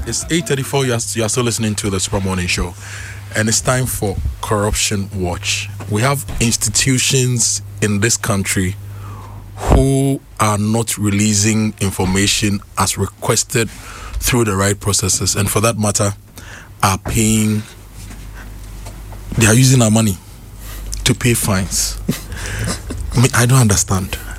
It's 8:34. You are still listening to the Super Morning Show, and it's time for Corruption Watch. We have institutions in this country who are not releasing information as requested through the right processes, and for that matter, are paying. They are using our money to pay fines. I don't understand.